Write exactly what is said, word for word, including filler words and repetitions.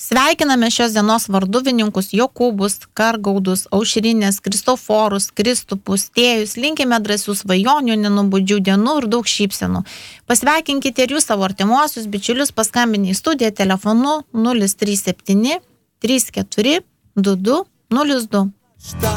Sveikiname šios dienos varduvininkus Jokūbus, Kargaudus, Aušrinės, Kristoforus, Kristupus, Tėjus, linkime drąsių svajonių, nenubudžių dienų ir daug šypsenų. Pasveikinkite ir jūs savo artimuosius bičiulius paskambinę į studiją telefonu nulis trys septyni trys keturi du du nulis du.